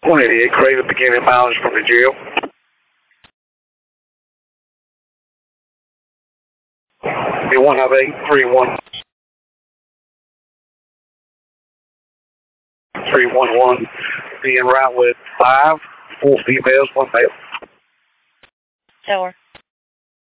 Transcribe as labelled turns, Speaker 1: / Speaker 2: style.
Speaker 1: 188 Craven, beginning mileage from the jail. Be 15831. 311, be en route with 5, 4 females, 1 male.
Speaker 2: Tower.